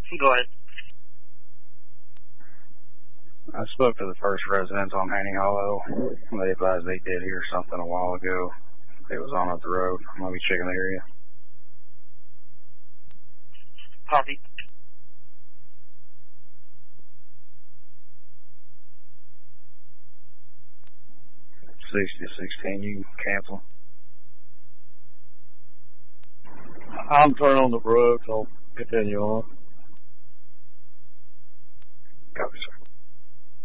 Go ahead. I spoke to the first residents on Haney Hollow. They advised they did hear something a while ago. It was on up the road. I'm going to be checking the area. Copy. 60-16, you can cancel. I'm turning on the Brooks. I'll continue on.